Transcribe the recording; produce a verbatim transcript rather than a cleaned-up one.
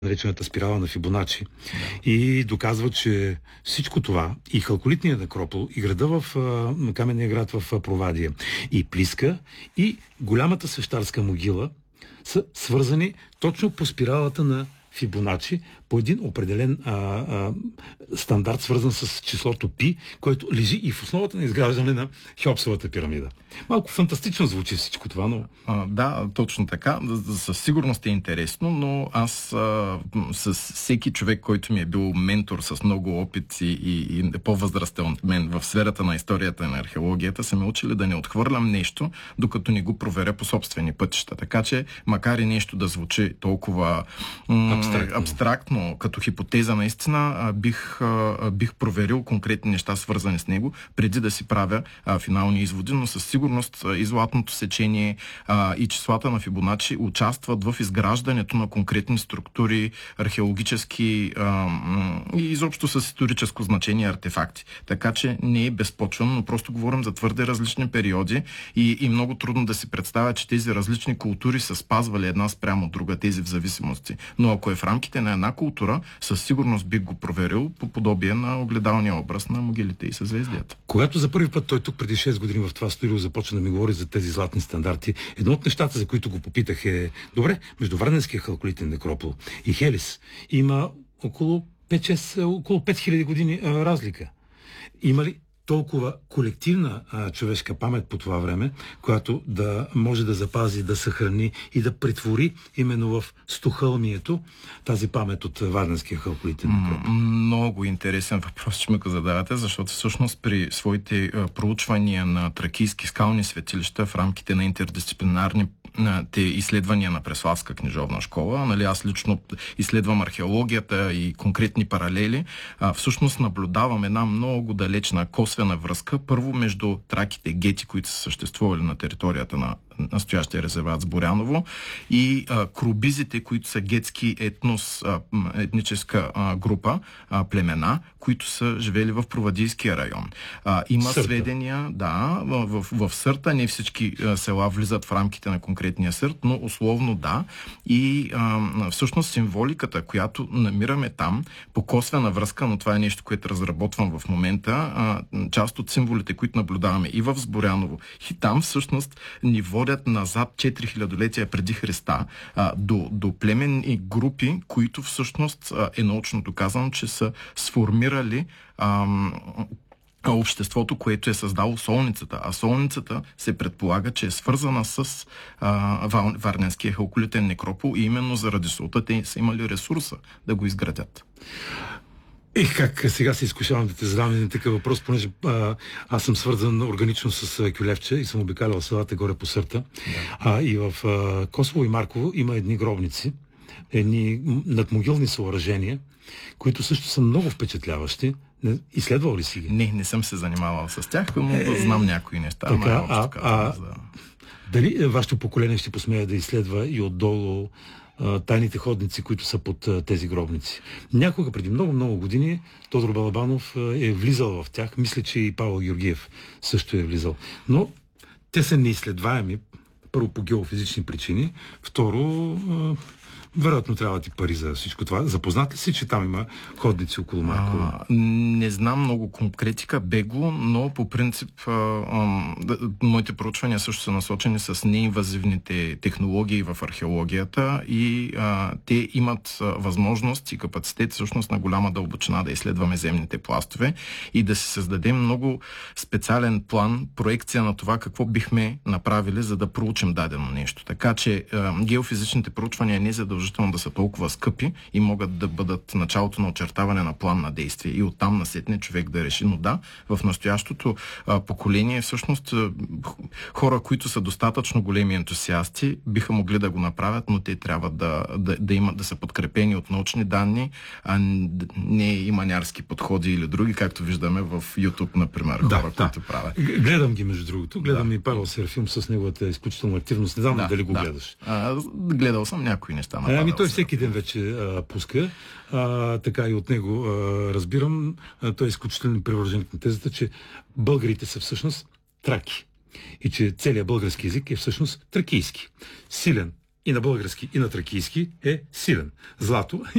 наречената спирала на Фибоначи. Да. И доказва, че всичко това, и халколитният некропол, и града в а, каменния град в а, Провадия, и Плиска, и голямата свещарска могила са свързани точно по спиралата на Фибоначи, по един определен а, а, стандарт, свързан с числото Пи, който лежи и в основата на изграждане на Хеопсовата пирамида. Малко фантастично звучи всичко това, но... А, да, точно така. Със сигурност е интересно, но аз а, с всеки човек, който ми е бил ментор с много опит и, и, и по-възрастен от мен в сферата на историята и на археологията, са ме учили да не отхвърлям нещо, докато не го проверя по собствени пътища. Така че, макар и нещо да звучи толкова м- абстрактно. абстрактно, като хипотеза наистина, бих, бих проверил конкретни неща, свързани с него, преди да си правя а, финални изводи, но със сигурност и златното сечение а, и числата на Фибоначи участват в изграждането на конкретни структури, археологически а, и изобщо с историческо значение артефакти. Така че не е безпочвено, но просто говорим за твърде различни периоди и, и много трудно да си представя, че тези различни култури са спазвали една спрямо от друга, тези в зависимости. Но ако е в рамките на една култура, със сигурност бих го проверил по подобие на огледалния образ на могилите и съзвездията. Когато за първи път той тук преди шест години в това студио започна да ми говори за тези златни стандарти, едно от нещата, за които го попитах е: добре, между Варненския халколитен некропол и Хелис има около пет-шест, около пет хиляди години а, разлика. Има ли толкова колективна а, човешка памет по това време, която да може да запази, да съхрани и да претвори именно в стохълмието тази памет от Варненския халколитен некропол? Много интересен въпрос, че ме го задавате, защото всъщност при своите а, проучвания на тракийски скални светилища в рамките на интердисциплинарни те изследвания на Преславска книжовна школа, нали, аз лично изследвам археологията и конкретни паралели, а, всъщност наблюдавам една много далечна косвена връзка, първо между траките гети, които са съществували на територията на настоящия резерват Сборяново, и а, крубизите, които са гетски етнос, а, етническа а, група, а, племена, които са живели в Провадийския район. А, има Сърта. сведения, да, в, в, в Сърта, не всички а, села влизат в рамките на конкретния Сърт, но условно да. И а, всъщност символиката, която намираме там, по косвена връзка, но това е нещо, което разработвам в момента, а, част от символите, които наблюдаваме и в Сборяново, и там всъщност ни водят назад четири хилядолетия преди Христа а, до, до племенни групи, които всъщност а, е научно доказано, че са сформирали а, обществото, което е създало солницата. А солницата се предполага, че е свързана с а, Варненския халколитен некропол и именно заради солта те са имали ресурса да го изградят. Ех, как сега се изкушавам да те задам един такъв въпрос, понеже а, аз съм свързан органично с Кюлевче и съм обикалял селата горе по Сърта. Да. А, и в а, Косово и Марково има едни гробници, едни надмогилни съоръжения, които също са много впечатляващи. Изследвал ли си ги? Не, не съм се занимавал с тях, но е, да знам някои неща. Така, а, а, за... Дали вашето поколение ще посмее да изследва и отдолу тайните ходници, които са под тези гробници? Някога, преди много-много години, Тодор Балабанов е влизал в тях. Мисля, че и Павел Георгиев също е влизал. Но те са неизследваеми. Първо, по геофизични причини. Второ, вероятно трябва да ти пари за всичко това. Запознат ли си, че там има ходници около Марково? А, не знам много конкретика, бегло, но по принцип а, а, да, моите проучвания също са насочени с неинвазивните технологии в археологията и а, те имат а, възможност и капацитет всъщност на голяма дълбочина да изследваме земните пластове и да си създадем много специален план, проекция на това какво бихме направили, за да проучим дадено нещо. Така че а, геофизичните проучвания не задължително да са толкова скъпи и могат да бъдат началото на очертаване на план на действие и оттам насетне човек да реши. Но да, в настоящото а, поколение всъщност а, хора, които са достатъчно големи ентусиасти, биха могли да го направят, но те трябва да, да, да имат, да са подкрепени от научни данни, а не и манярски подходи или други, както виждаме в YouTube, например, да, хора, да. които правят. Гледам ги, между другото. Гледам да. и Павел Серафим с неговата изключителна активност. Не знам да, дали го да. гледаш. А, гледал съм някои неща. Ами той всеки ден вече а, пуска, а, така и от него а, разбирам. А, той е изключително привърженик на тезата, че българите са всъщност траки и че целият български език е всъщност тракийски. Силен и на български, и на тракийски е силен. Злато